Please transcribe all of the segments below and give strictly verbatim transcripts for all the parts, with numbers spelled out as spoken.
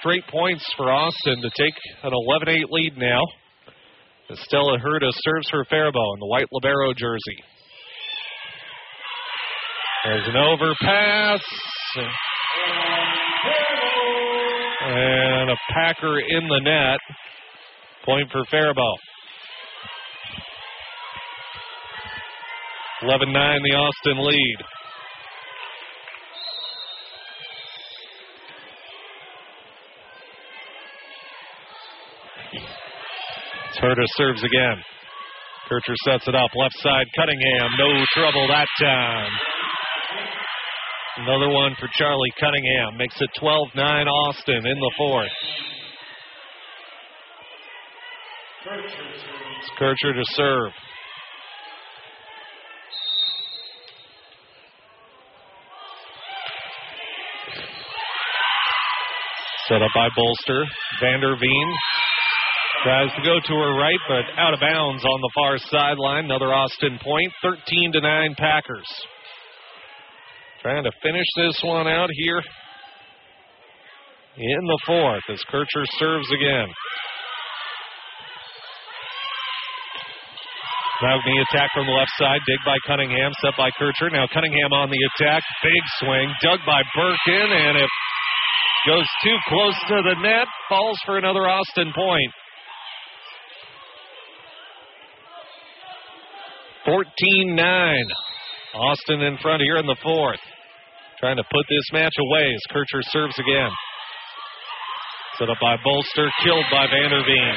straight points for Austin to take an eleven eight lead now. Estella Herta serves for Faribault in the white libero jersey. There's an overpass. And a Packer in the net. Point for Faribault. eleven nine the Austin lead. Herta serves again. Kircher sets it up. Left side, Cunningham. No trouble that time. Another one for Charlie Cunningham. Makes it twelve nine Austin in the fourth. It's Kircher to serve. Set up by Bolster. Vanderveen tries to go to her right, but out of bounds on the far sideline. Another Austin point. thirteen to nine Packers. Trying to finish this one out here in the fourth as Kircher serves again. Magny attack from the left side. Dig by Cunningham. Set by Kircher. Now Cunningham on the attack. Big swing. Dug by Birkin, and it goes too close to the net. Falls for another Austin point. fourteen nine. Austin in front here in the fourth. Trying to put this match away as Kircher serves again. Set up by Bolster. Killed by Vanderveen.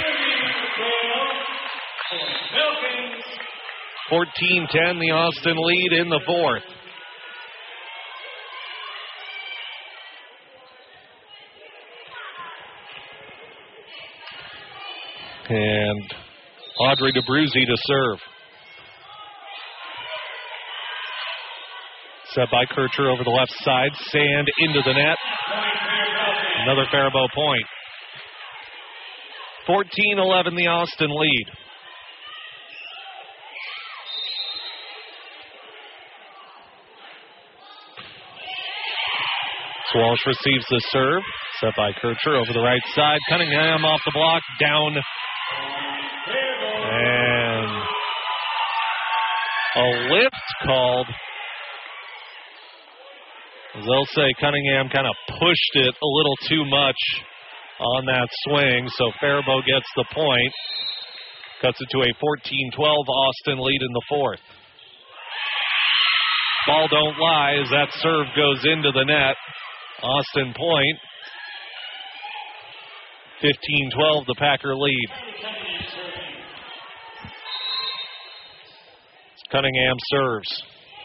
fourteen ten the Austin lead in the fourth. And Audrey DeBruzzi to serve. Set by Kircher over the left side. Sand into the net. Another Faribault point. fourteen eleven the Austin lead. Walsh receives the serve. Set by Kircher over the right side. Cunningham off the block. Down. And a lift called. They'll say Cunningham kind of pushed it a little too much on that swing, so Faribault gets the point. Cuts it to a fourteen twelve Austin lead in the fourth. Ball don't lie as that serve goes into the net. Austin point. fifteen twelve the Packer lead. Cunningham serves.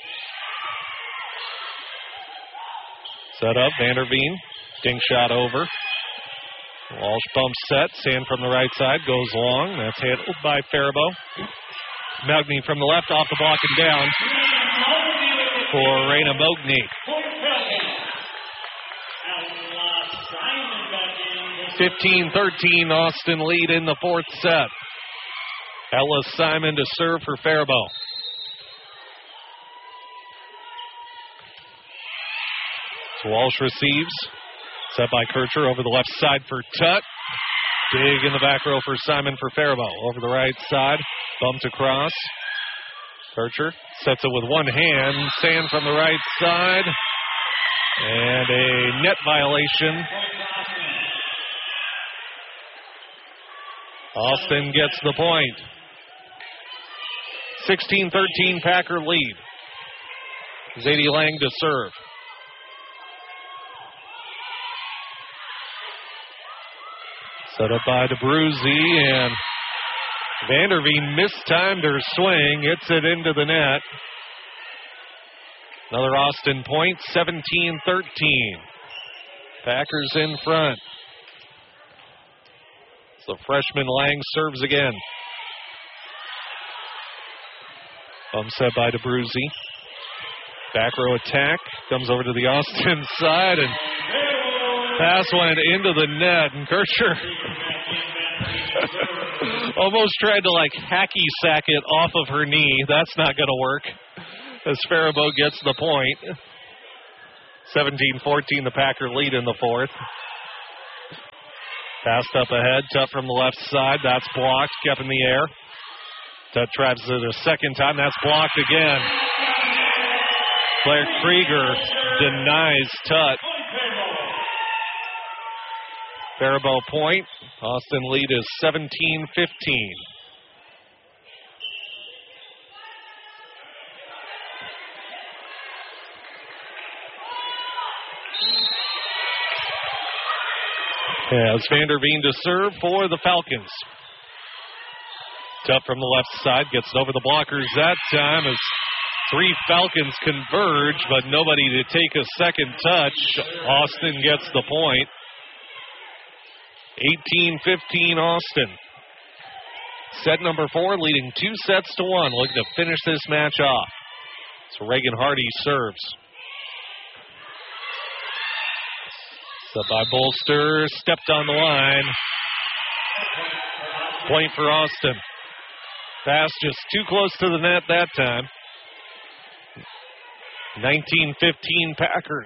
Set up, Vanderveen. Dink shot over. Walsh bump set. Sand from the right side. Goes long. That's handled by Faribault. Magny from the left off the block and down for Raina Mogny. fifteen thirteen Austin lead in the fourth set. Ella Simon to serve for Faribault. Walsh receives. Set by Kircher over the left side for Tutt. Big in the back row for Simon for Faribault. Over the right side. Bumped across. Kircher sets it with one hand. Sand from the right side. And a net violation. Austin gets the point. sixteen thirteen Packer lead. Zadie Lang to serve. Set up by DeBruzzi, and Vanderveen mistimed her swing. Hits it into the net. Another Austin point, seventeen thirteen. Packers in front. So freshman Lang serves again. Bump set by DeBruzzi. Back row attack. Comes over to the Austin side, and pass went into the net, and Kircher almost tried to like hacky sack it off of her knee. That's not going to work as Faribault gets the point. seventeen fourteen the Packer lead in the fourth. Passed up ahead. Tutt from the left side. That's blocked. Kept in the air. Tutt tries it a second time. That's blocked again. Claire Krieger denies Tutt. Faribault point. Austin lead is seventeen fifteen. As Vanderveen to serve for the Falcons. Tutt from the left side gets it over the blockers that time as three Falcons converge, but nobody to take a second touch. Austin gets the point. eighteen fifteen Austin. Set number four, leading two sets to one, looking to finish this match off. So Reagan Hardy serves. Set by Bolster, stepped on the line. Point for Austin. Pass just too close to the net that time. nineteen fifteen Packers.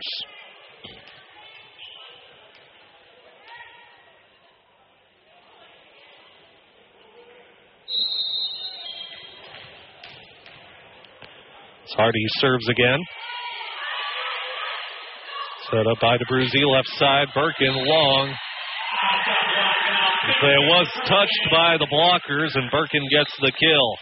Hardy serves again. Set up by DeBruzzi, left side. Birkin long. It was touched by the blockers, and Birkin gets the kill.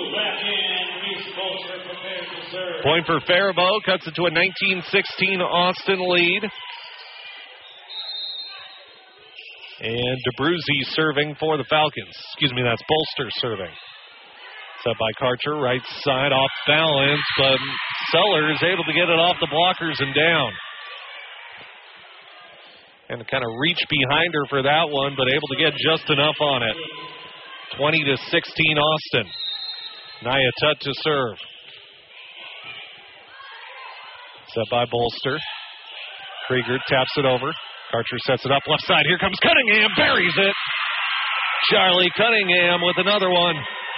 Point for Faribault, cuts it to a nineteen sixteen Austin lead. And DeBruzzi serving for the Falcons. Excuse me, that's Bolster serving. Set by Karcher, right side, off balance, but Sellers able to get it off the blockers and down. And kind of reach behind her for that one, but able to get just enough on it. twenty to sixteen Austin. Nia Tutt to serve. Set by Bolster. Krieger taps it over. Karcher sets it up left side. Here comes Cunningham, buries it. Charlie Cunningham with another one.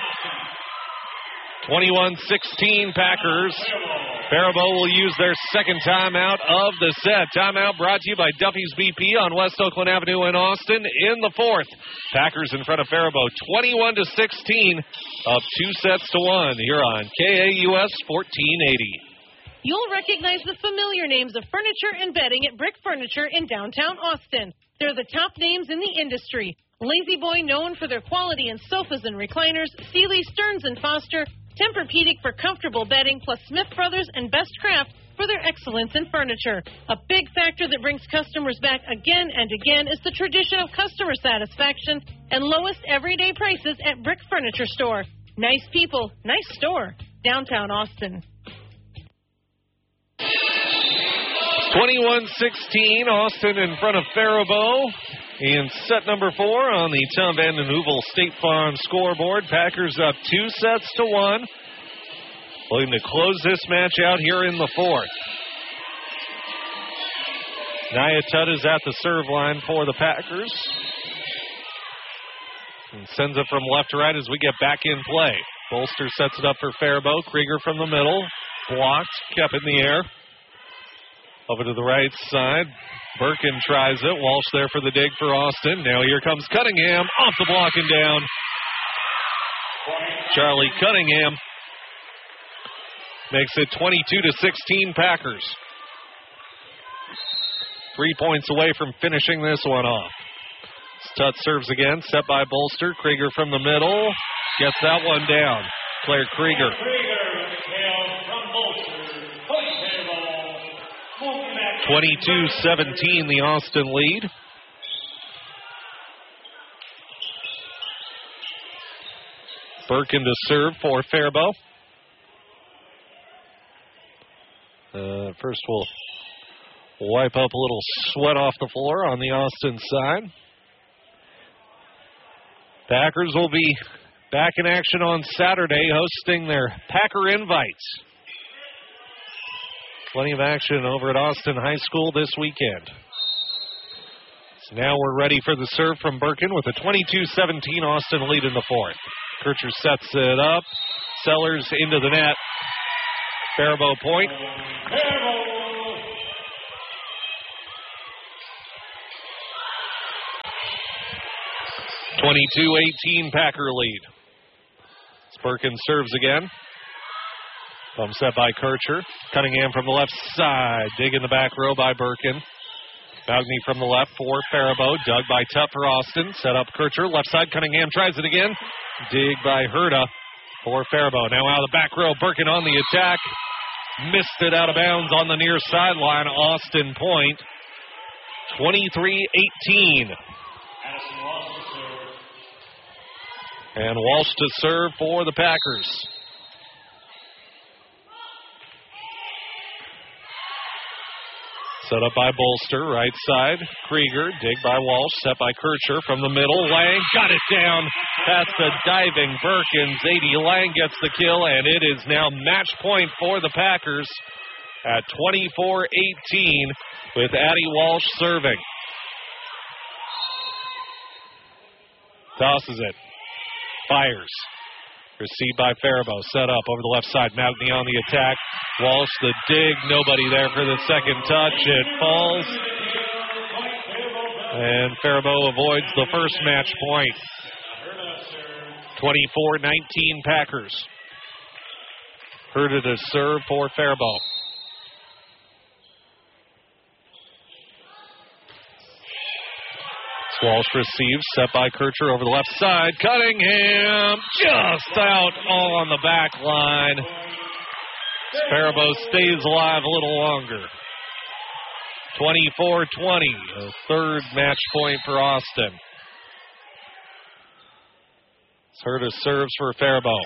twenty-one sixteen Packers. Faribault will use their second timeout of the set. Timeout brought to you by Duffy's B P on West Oakland Avenue in Austin in the fourth. Packers in front of Faribault, twenty-one to sixteen, up two sets to one here on K A U S fourteen eighty. You'll recognize the familiar names of furniture and bedding at Brick Furniture in downtown Austin. They're the top names in the industry. Lazy Boy, known for their quality in sofas and recliners, Sealy, Stearns and Foster, Tempur-Pedic for comfortable bedding, plus Smith Brothers and Best Craft for their excellence in furniture. A big factor that brings customers back again and again is the tradition of customer satisfaction and lowest everyday prices at Brick Furniture Store. Nice people, nice store. Downtown Austin. twenty-one sixteen, Austin in front of Faribault. In set number four on the Tom Vanden Heuvel State Farm scoreboard. Packers up two sets to one. Looking to close this match out here in the fourth. Nia Tutt is at the serve line for the Packers. And sends it from left to right as we get back in play. Bolster sets it up for Faribault. Krieger from the middle. Blocked, kept in the air. Over to the right side. Birkin tries it. Walsh there for the dig for Austin. Now here comes Cunningham. Off the block and down. Charlie Cunningham makes it twenty-two to sixteen Packers. Three points away from finishing this one off. Tutt serves again. Set by Bolster. Krieger from the middle. Gets that one down. Claire Krieger. twenty-two seventeen, the Austin lead. Birkin to serve for Faribault. Uh, first we'll wipe up a little sweat off the floor on the Austin side. Packers will be back in action on Saturday, hosting their Packer Invites. Plenty of action over at Austin High School this weekend. So now we're ready for the serve from Birkin with a twenty-two seventeen Austin lead in the fourth. Kircher sets it up. Sellers into the net. Faribault point. twenty-two eighteen Packer lead. Birkin serves again. Bump set by Kircher. Cunningham from the left side. Dig in the back row by Birkin. Magny from the left for Faribault. Dug by Tutt for Austin. Set up Kircher. Left side. Cunningham tries it again. Dig by Herta for Faribault. Now out of the back row. Birkin on the attack. Missed it out of bounds on the near sideline. Austin point. twenty-three eighteen. And Walsh to serve for the Packers. Set up by Bolster, right side. Krieger, dig by Walsh, set by Kircher from the middle. Lang got it down past the diving Birkin. Zadie Lang gets the kill, and it is now match point for the Packers at twenty-four eighteen with Addie Walsh serving. Tosses it. Fires. Received by Faribault. Set up over the left side. Magny on the attack. Walsh the dig. Nobody there for the second touch. It falls. And Faribault avoids the first match point. twenty-four nineteen Packers. Herta to serve for Faribault. Walsh receives, set by Kircher over the left side. Cunningham just out all on the back line. Faribault stays alive a little longer. twenty-four twenty, a third match point for Austin. Herta serves for Faribault.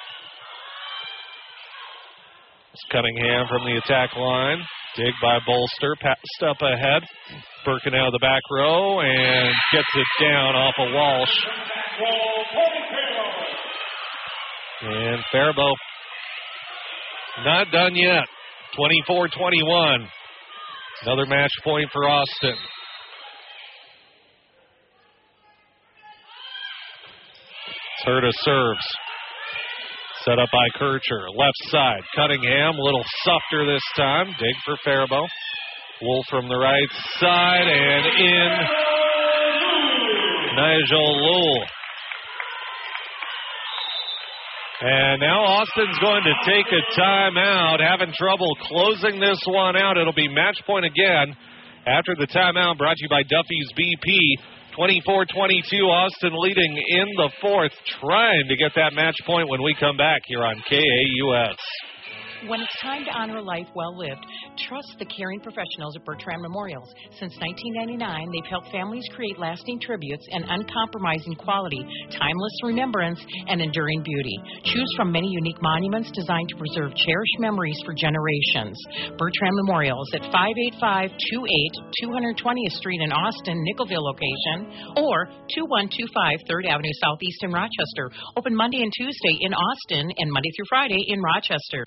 Cunningham from the attack line. Dig by Bolster, passed up ahead. Birkin out of the back row and gets it down off of Walsh. And Faribault not done yet. twenty-four twenty-one. Another match point for Austin. Herta serves. Set up by Kircher. Left side. Cunningham, a little softer this time. Dig for Faribault. Wolf from the right side and in. Nigel Lowell. And now Austin's going to take a timeout. Having trouble closing this one out. It'll be match point again after the timeout, brought to you by Duffy's B P. twenty-four twenty-two, Austin leading in the fourth, trying to get that match point when we come back here on K A U S. When it's time to honor a life well lived, trust the caring professionals at Bertrand Memorials. Since nineteen ninety-nine, they've helped families create lasting tributes and uncompromising quality, timeless remembrance, and enduring beauty. Choose from many unique monuments designed to preserve cherished memories for generations. Bertrand Memorials at five eight five two eight two hundred twentieth Street in Austin, Nickelville location, or two one two five third Avenue Southeast in Rochester. Open Monday and Tuesday in Austin and Monday through Friday in Rochester.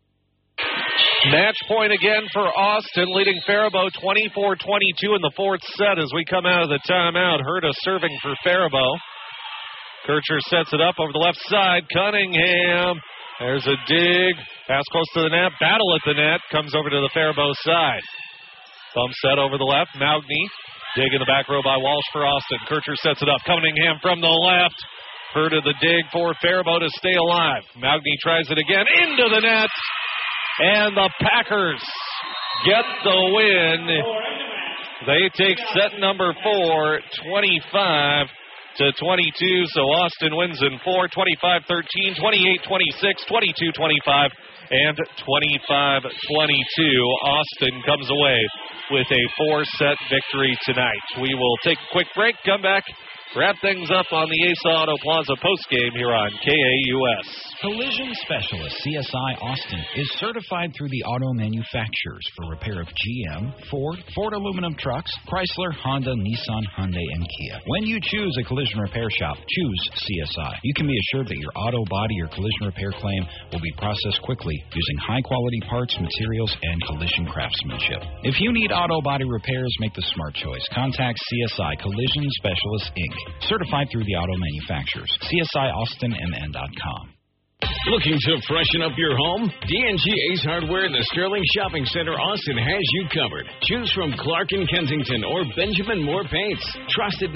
Match point again for Austin, leading Faribault twenty-four twenty-two in the fourth set as we come out of the timeout. Herta serving for Faribault. Kircher sets it up over the left side. Cunningham. There's a dig. Pass close to the net. Battle at the net. Comes over to the Faribault side. Bump set over the left. Magny. Dig in the back row by Walsh for Austin. Kircher sets it up. Cunningham from the left. Herta the dig for Faribault to stay alive. Magny tries it again. Into the net. And the Packers get the win. They take set number four, twenty-five to twenty-two. So Austin wins in four, twenty-five thirteen, twenty-eight twenty-six, twenty-two twenty-five, and twenty-five twenty-two. Austin comes away with a four-set victory tonight. We will take a quick break, come back, wrap things up on the Asa Auto Plaza postgame here on K A U S. Collision Specialist C S I Austin is certified through the auto manufacturers for repair of G M, Ford, Ford aluminum trucks, Chrysler, Honda, Nissan, Hyundai, and Kia. When you choose a collision repair shop, choose C S I. You can be assured that your auto, body, or collision repair claim will be processed quickly using high-quality parts, materials, and collision craftsmanship. If you need auto body repairs, make the smart choice. Contact C S I Collision Specialist, Incorporated. Certified through the auto manufacturers. C S I Austin M N dot com. Looking to freshen up your home? D and G Ace Hardware in the Sterling Shopping Center, Austin has you covered. Choose from Clark and Kensington or Benjamin Moore Paints. Trusted